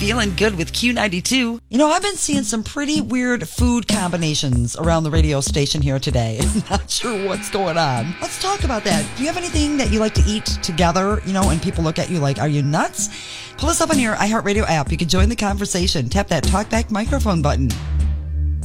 Feeling good with Q92. You know, I've been seeing some pretty weird food combinations around the radio station here today. Not sure what's going on. Let's talk about that. Do you have anything that you like to eat together, you know, and people look at you like, are you nuts? Pull us up on your iHeartRadio app. You can join the conversation. Tap that talkback microphone button.